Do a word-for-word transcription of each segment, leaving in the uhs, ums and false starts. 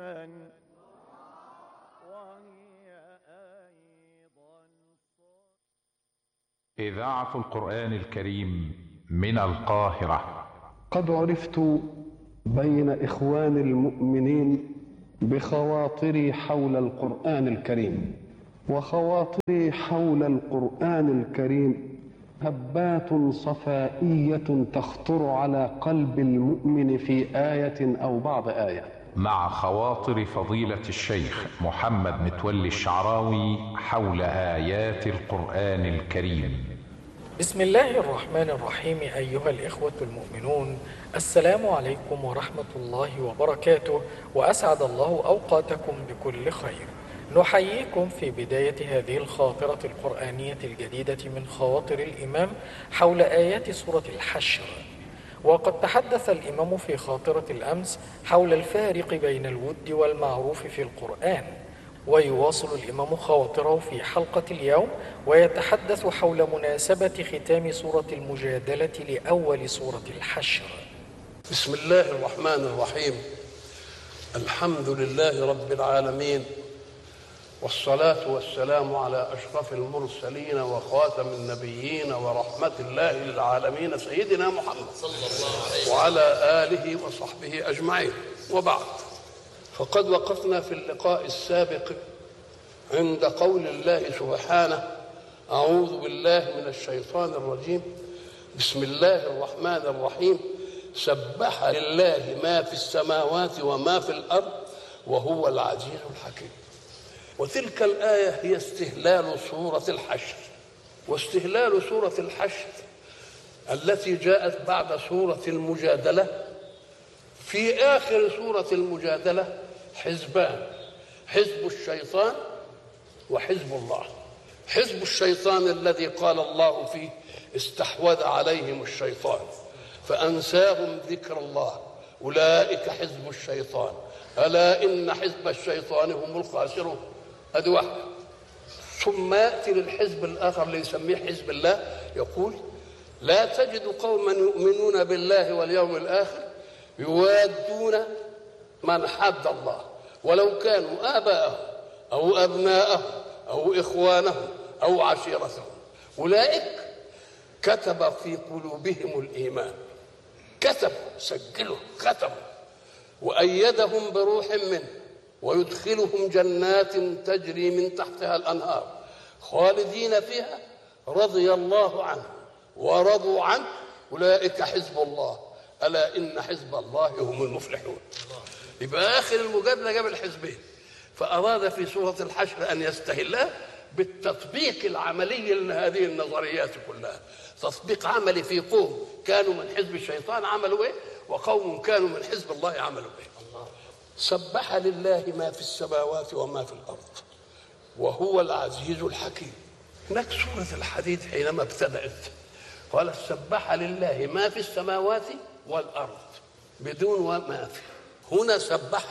دائما وهي أيضا. إذاعة القرآن الكريم من القاهرة. قد عرفت بين إخوان المؤمنين بخواطري حول القرآن الكريم، وخواطري حول القرآن الكريم هبات صفائية تخطر على قلب المؤمن في آية أو بعض آية. مع خواطر فضيلة الشيخ محمد متولي الشعراوي حول آيات القرآن الكريم. بسم الله الرحمن الرحيم. أيها الإخوة المؤمنون، السلام عليكم ورحمة الله وبركاته، وأسعد الله أوقاتكم بكل خير. نحييكم في بداية هذه الخاطرة القرآنية الجديدة من خواطر الإمام حول آيات سورة الحشر. وقد تحدث الإمام في خاطرة الأمس حول الفارق بين الود والمعروف في القرآن، ويواصل الإمام خواطره في حلقة اليوم ويتحدث حول مناسبة ختام سورة المجادلة لأول سورة الحشر. بسم الله الرحمن الرحيم. الحمد لله رب العالمين، والصلاة والسلام على أشرف المرسلين وخاتم النبيين ورحمة الله للعالمين سيدنا محمد صلى الله عليه وسلم وعلى آله وصحبه أجمعين. وبعد، فقد وقفنا في اللقاء السابق عند قول الله سبحانه: أعوذ بالله من الشيطان الرجيم، بسم الله الرحمن الرحيم، سبح لله ما في السماوات وما في الأرض وهو العزيز الحكيم. وتلك الآية هي استهلال سورة الحشر. واستهلال سورة الحشر التي جاءت بعد سورة المجادلة، في آخر سورة المجادلة حزبان: حزب الشيطان وحزب الله. حزب الشيطان الذي قال الله فيه: استحوذ عليهم الشيطان فأنساهم ذكر الله أولئك حزب الشيطان ألا إن حزب الشيطان هم الخاسرون. هذه واحدة. ثم يأتي للحزب الآخر اللي يسميه حزب الله، يقول: لا تجد قوما يؤمنون بالله واليوم الآخر يوادون من حد الله ولو كانوا آباءهم أو أبناءهم أو إخوانهم أو عشيرتهم أولئك كتب في قلوبهم الإيمان. كتب، سجلوا، كتبوا، وأيدهم بروح منه ويدخلهم جنات تجري من تحتها الأنهار خالدين فيها رضي الله عنه ورضوا عنه أولئك حزب الله ألا إن حزب الله هم المفلحون. يبقى آخر المجادلة جاب الحزبين، فأراد في سورة الحشر أن يستهلها بالتطبيق العملي لهذه النظريات كلها. تطبيق عملي في قوم كانوا من حزب الشيطان عملوا إيه، وقوم كانوا من حزب الله عملوا إيه. سبح لله ما في السماوات وما في الأرض وهو العزيز الحكيم. هناك سورة الحديد حينما ابتدأت قال: سبح لله ما في السماوات والأرض بدون وما في. هنا سبح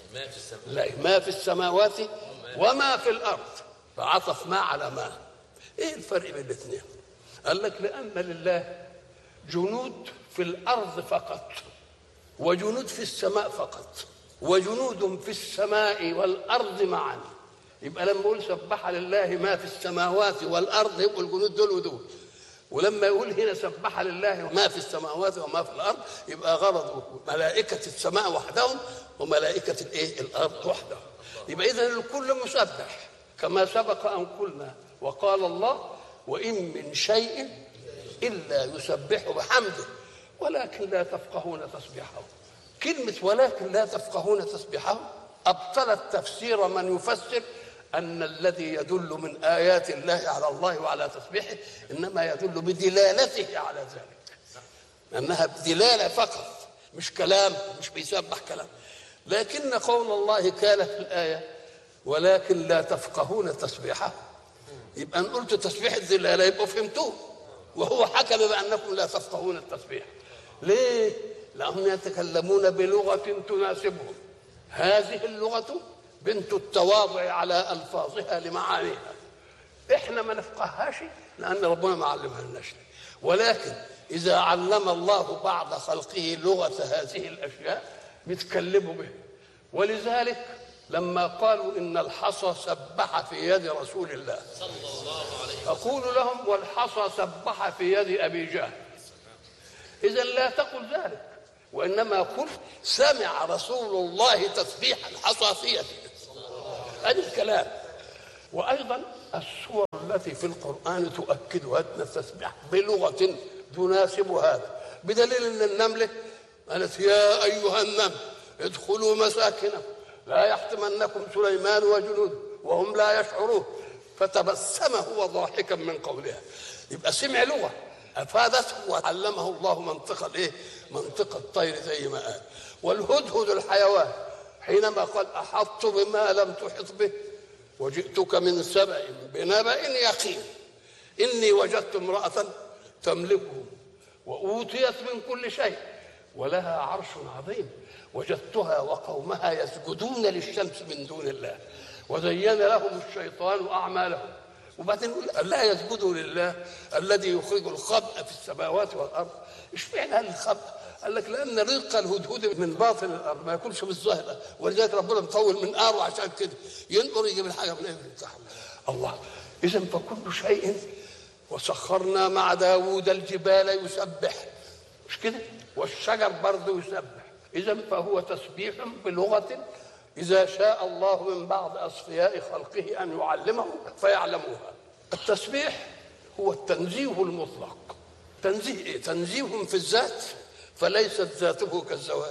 لا ما في السماوات وما في الأرض، فعطف ما على ما. إيه الفرق بين الاثنين؟ قال لك: لأن لله جنود في الأرض فقط، وجنود في السماء فقط، وجنود في السماء والأرض معا. يبقى لما يقول سبح لله ما في السماوات والأرض يبقوا الجنود دول ودول، ولما يقول هنا سبح لله ما في السماوات وما في الأرض يبقى غرضه ملائكة السماء وحدهم وملائكة الإيه الأرض وحدهم. يبقى إذن الكل مسبح كما سبق أن قلنا. وقال الله: وإن من شيء إلا يسبح بحمده ولكن لا تفقهون تسبيحه. كلمة ولكن لا تفقهون تسبيحه أبطلت تفسير من يفسر أن الذي يدل من آيات الله على الله وعلى تسبيحه إنما يدل بدلالته على ذلك، أنها بدلالة فقط، مش كلام، مش بيسبح كلام. لكن قول الله كانت الآية ولكن لا تفقهون تسبيحه، يبقى أن قلت تسبيح الدلالة يبقوا فهمتوه، وهو حكم بأنكم لا تفقهون التسبيح. ليه؟ لأنهم يتكلمون بلغة تناسبهم. هذه اللغة بنت التواضع على ألفاظها لمعانيها. إحنا ما نفقهاش لأن ربنا ما علمها لناش. ولكن إذا علم الله بعض خلقه لغة هذه الأشياء بيتكلموا به، ولذلك لما قالوا إن الحصى سبح في يد رسول الله صلى الله عليه وسلم أقول لهم والحصى سبح في يد أبي جهل. إذن لا تقل ذلك، وإنما قل سمع رسول الله تسبيح الحصى في يده. هذا الكلام. وأيضا السور التي في القرآن تؤكد أن التسبيح بلغة تناسب هذا، بدليل أن النملة قالت يا أيها النمل ادخلوا مساكنكم لا يحطمنكم سليمان وجنوده وهم لا يشعرون، فتبسم هو ضاحكا من قولها. يبقى سمع لغة أفادته وعلمه الله منطق الايه؟ منطق الطير زي ما قال. والهدهد الحيوان حينما قال أحطت بما لم تحط به وجئتك من سبأ بنبأ يقين إني وجدت امرأة تملكهم وأوتيت من كل شيء ولها عرش عظيم وجدتها وقومها يسجدون للشمس من دون الله وزين لهم الشيطان أعمالهم. وبعدين يقول لا يسجدوا لله الذي يخرج الخبأ في السماوات والأرض. اشمعنى الخبأ؟ قال لك لأن رزق الهدهد من باطن الأرض ما يكونش بالظاهر، ولذلك ربنا مطول من قاره عشان كده ينقر يجيب الحاجة من ايه بتاعها. الله. إذا فكل شيء وسخرنا مع داوود الجبال يسبح، مش كده؟ والشجر برضه يسبح. إذا فهو تسبيح بلغة إذا شاء الله من بعض أصفياء خلقه أن يعلمه فيعلموها. التسبيح هو التنزيه المطلق. تنزيه إيه؟ تنزيه في الذات فليست ذاته كالذوات،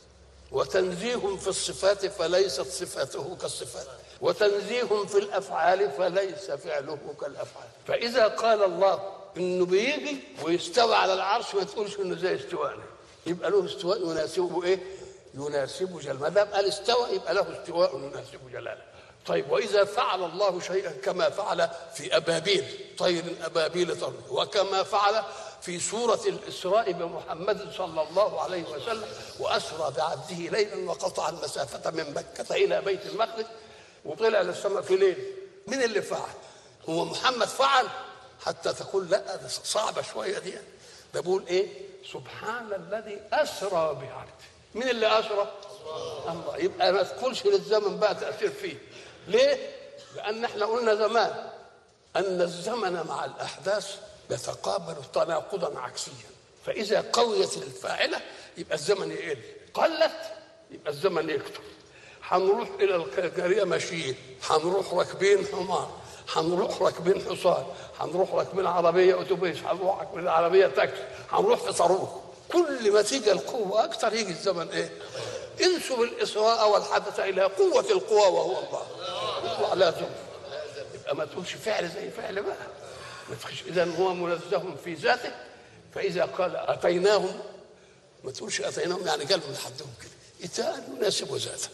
وتنزيه في الصفات فليست صفاته كالصفات، وتنزيه في الأفعال فليس فعله كالأفعال. فإذا قال الله إنه بيجي ويستوى على العرش ما تقولش إنه زي استواءنا، يبقى له استواء يناسبه إيه؟ يناسب جلاله. ما دام قال استوى يبقى له استواء يناسب جلاله. طيب وإذا فعل الله شيئا كما فعل في أبابيل طير أبابيل طير، وكما فعل في سورة الإسراء بمحمد صلى الله عليه وسلم وأسرى بعبده ليلا وقطع المسافة من مكة إلى بيت المقدس وطلع للسماء في ليل. من اللي فعل؟ هو محمد فعل حتى تقول لا ده صعبة شوية دي. ده بقول إيه؟ سبحان الذي أسرى بعبده. من اللي أسرى؟ الله. يبقى ما تقولش للزمن بقى تأثير فيه. ليه؟ لأن احنا قلنا زمان أن الزمن مع الأحداث يتقابل تناقضا عكسيا، فإذا قويت الفاعلة يبقى الزمن يقل، قلت يبقى الزمن يكتر. هنروح إلى الجارية ماشيين، هنروح راكبين حمار، هنروح راكبين حصان، هنروح راكبين عربية أتوبيس، هنروح راكبين عربية تاكسي، هنروح في صاروخ. كل ما تيجي القوة أكثر يجي الزمن إيه؟ انسب الإسراء والحدث إلى قوة القوى وهو الله. يطلع لازم. يبقى ما تقولش فعل زي فعل بقى. ما تخش. إذا هو منزه في ذاته، فإذا قال أتيناهم ما تقولش أتيناهم يعني قالوا لحدهم كده. إتاء يناسب ذاته.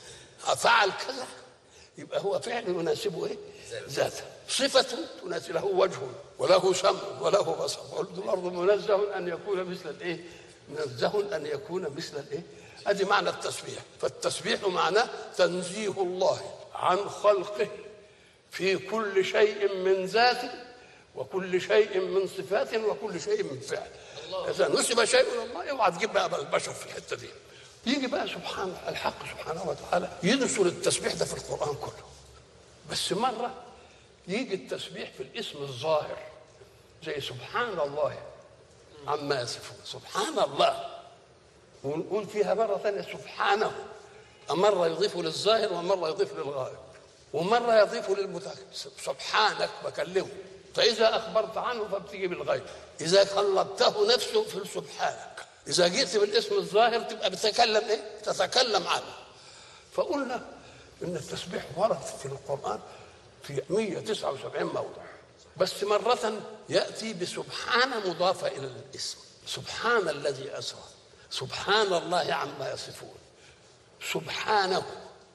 فعل كذا يبقى هو فعل يناسبه إيه؟ ذاته. صفة تناسب له وجه وله سمع وله بصر. والأرض منزه أن يكون مثل الإيه؟ منزه أن يكون مثل الإيه؟ هذه معنى التسبيح. فالتسبيح معناه تنزيه الله عن خلقه في كل شيء من ذاته وكل شيء من صفات وكل شيء من فعل. إذا نسب شيء إلى الله اوعى تجيب بقى البشر في الحتة دي. يجي بقى سبحان الحق سبحانه وتعالى ينصر التسبيح ده في القرآن كله. بس مرة يجي التسبيح في الاسم الظاهر زي سبحان الله عما يصفون، سبحان الله، ونقول فيها مرة ثانية سبحانه، مرة يضيفه للظاهر ومرة يضيفه للغائب ومرة يضيفه للمتكلم. سبحانك بكلمه، فإذا أخبرت عنه فبتيجي بالغيب، إذا قلبته نفسه في سبحانك، إذا جئت بالاسم الظاهر تبقى بتتكلم إيه؟ تتكلم عنه. فقلنا إن التسبيح ورد في القرآن في مئة وتسعة وسبعين موضع، بس مرة يأتي بسبحان مضافة إلى الاسم، سبحان الذي أسرى، سبحان الله عما يصفون، سبحانه،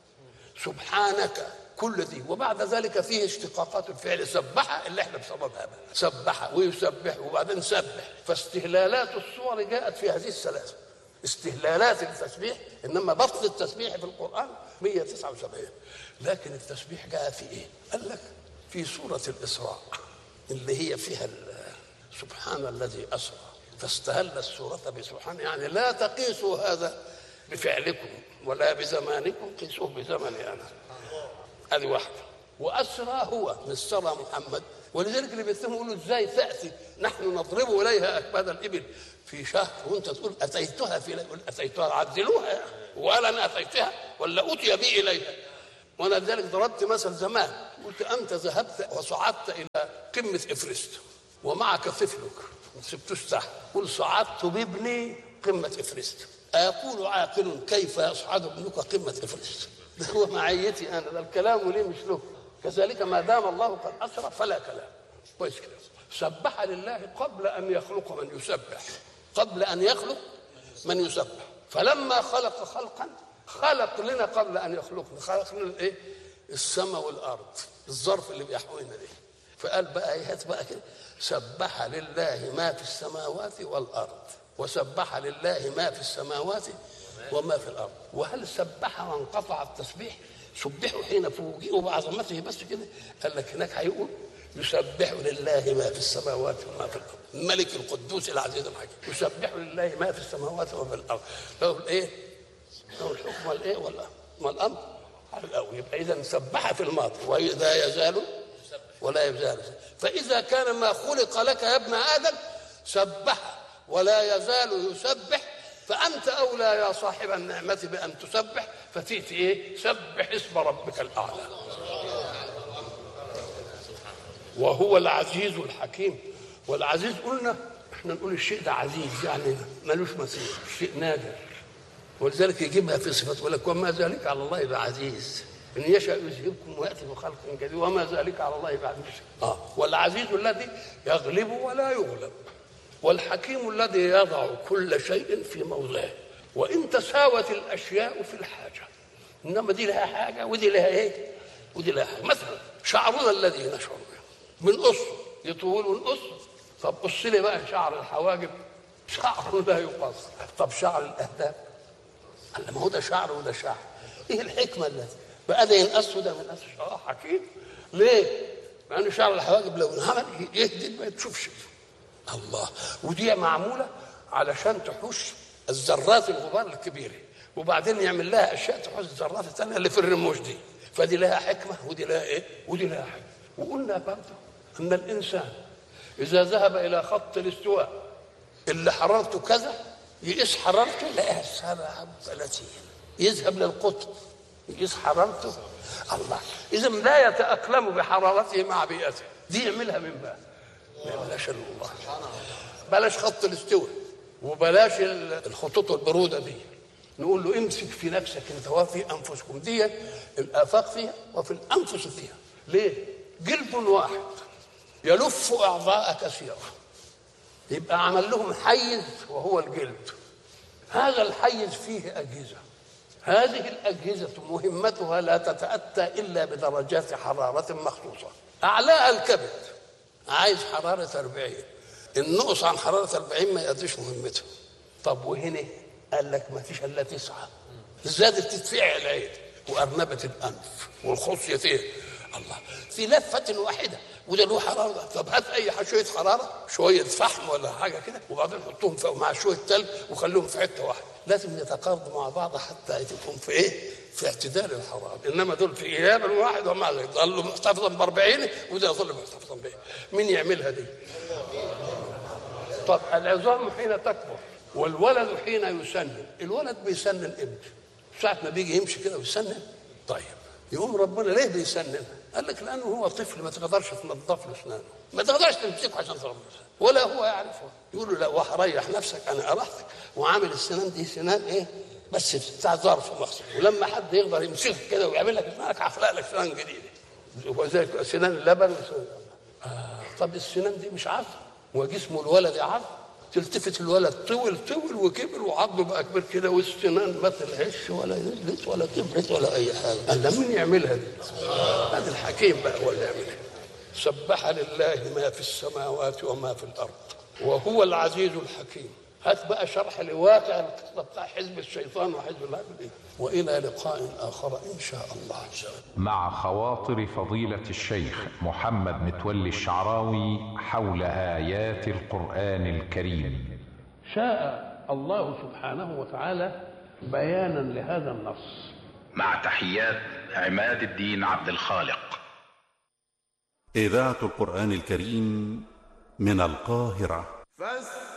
سبحانك، كل دي. وبعد ذلك فيه اشتقاقات الفعل سبح اللي احنا بسببها سبح ويسبح وبعدين سبح. فاستهلالات الصور جاءت في هذه الثلاثة، استهلالات التسبيح. انما بطل التسبيح في القرآن مئة وتسعة وسبعين. لكن التسبيح جاء في ايه؟ قال لك في سورة الإسراء اللي هي فيها سبحان الذي أسرى، فاستهل السورة بسبحان. يعني لا تقيسوا هذا بفعلكم ولا بزمانكم، قيسوه بزمني أنا. هذه واحدة. وأسرى هو من سرى محمد، ولذلك اللي بيتهم يقولوا ازاي تأتي نحن نضرب إليها أكباد الإبل في شهر وأنت تقول أتيتها في ليلة. أتيتها عدلوها، وقال أنا أتيتها ولا أتي بي إليها. وأنا لذلك ضربت مثل زمان قلت أنت ذهبت وصعدت إلى قمة إفرست ومعك طفلك ما سبتوش تحت، قل صعدت بابني قمة إفرست. أيقول عاقل كيف يصعد ابنك قمة إفرست؟ ده هو معيتي أنا، ده الكلام لي مش له. كذلك ما دام الله قد أسرى فلا كلام. كويس كده. سبح لله قبل أن يخلق من يسبح، قبل أن يخلق من يسبح. فلما خلق خلقا خلق لنا قبل أن يخلقنا، خلق لنا الإيه؟ السماء والأرض، الظرف اللي بيحوينا دي. فقال بقى ايات بقى كده سبح لله ما في السماوات والأرض، وسبح لله ما في السماوات وما في الأرض. وهل سبح وانقطع التسبيح؟ سبحوا حين فوجئوا بعظمته بس كده؟ قال لك هناك هيقول يسبح لله ما في السماوات وما في الأرض، الملك القدوس العزيز الحكيم. يسبح لله ما في السماوات وما في الأرض، له الايه؟ له الحكم والايه والأمر على الأول. يبقى إذا سبح في الماضي وإذا يزال ولا يزال. فإذا كان ما خلق لك يا ابن آدم سبح ولا يزال يسبح، فأنت أولى يا صاحب النعمة بأن تسبح. فتأتي إيه؟ سبح اسم ربك الأعلى. وهو العزيز الحكيم. والعزيز قلنا احنا نقول الشيء ده عزيز يعني ملوش مثيل، شيء نادر، ولذلك يجيبها في صفات يقول لك وما ذلك على الله بعزيز، إن يشاء يذهبكم ويأتي بخلق جديد وما ذلك على الله بعزيز. آه. والعزيز الذي يغلب ولا يغلب، والحكيم الذي يضع كل شيء في موضعه. وإن تساوت الأشياء في الحاجة، إنما دي لها حاجة ودي لها إيه؟ ودي لها حاجة. مثلا شعرنا الذي نشعر به من قص يطول ونقص. طب قص لي بقى شعر الحواجب، شعر لا يقص. طب شعر الأهداف، قال ما هو ده شعر وده شعر. إيه الحكمة التي بقى ده ينقص وده ما ينقصش؟ اه حكيم. ليه؟ لأن شعر الحواجب لو انعمل يهدد ما تشوفش. الله. ودي معمولة علشان تحوش الذرات الغبار الكبيرة، وبعدين يعمل لها أشياء تحوش الذرات الثانية اللي في الرموش دي. فدي لها حكمة ودي لها إيه؟ ودي لها حكمة. وقلنا برضه أن الإنسان إذا ذهب إلى خط الاستواء اللي حرارته كذا يقيس حرارته يلاقيها سبعة وثلاثين، يذهب للقطب يقيس حرارته. الله. إذا لا يتأقلم بحرارته مع بيئته. دي يعملها من بقى؟ ما يعملهاش إلا الله. بلاش خط الاستواء وبلاش الخطوط البرودة دي، نقول له امسك في نفسك انت وفي انفسكم. دي الآفاق فيها وفي الأنفس فيها. ليه؟ جلد واحد يلف أعضاء كثيرة، يبقى عمل لهم حيز وهو الجلد. هذا الحيز فيه أجهزة، هذه الأجهزة مهمتها لا تتأتى إلا بدرجات حرارة مخصوصة. أعلاها الكبد عايز حرارة أربعين، النقص عن حرارة أربعين ما يقضيش مهمته. طب وهنا قال لك ما فيش إلا تسعة، زادت تدفع العين وأرنبة الأنف والخصيتين. الله. في لفة واحدة وده له حرارة. طب هات أي شوية حرارة، شوية فحم ولا حاجة كده، وبعدين حطهم فوق مع شوية تلج وخليهم في حتة واحدة. لازم يتقاربوا مع بعض حتى يكون في إيه؟ في اعتدال الحرارة. إنما دول في إياب واحد ومع ذلك ظلوا محتفظا بأربعين وده ظل محتفظا بإيه؟ مين يعملها دي؟ طب العظام حين تكبر والولد حين يسنن، الولد بيسنن امتى؟ ساعة ما بيجي يمشي كده ويسنن. طيب يقوم ربنا ليه بيسنن؟ قال لك لأنه هو طفل ما تقدرش تنظف له أسنانه، ما تقدرش تمسكه عشان تنظف ولا هو يعرفه. يقول له لا وهريح نفسك أنا أرحتك وعامل السنان دي سنان إيه؟ بس بتاع ظرف مخصوص، ولما حد يقدر يمسكك كده ويعمل لك اسنانك هخلق لك سنان جديدة وزي سنان اللبن وسنان. آه طب السنان دي مش عظم وجسمه الولد عظم، تلتفت الولد طول طول وكبر وعظمه بقى كبير كده والسنان ما تلهش ولا نزلت ولا كبرت ولا اي حاجه. قال مين يعملها دي؟ هذا الحكيم بقى هو اللي يعملها. سبح لله ما في السماوات وما في الارض وهو العزيز الحكيم. هات بقى شرح لواقع القصه بتاع حزب الشيطان وحزب الله. والى لقاء اخر ان شاء الله. مع خواطر فضيلة الشيخ محمد متولي الشعراوي حول آيات القرآن الكريم. شاء الله سبحانه وتعالى بيانا لهذا النص. مع تحيات عماد الدين عبد الخالق. إذاعة القرآن الكريم من القاهرة. فاستمعوا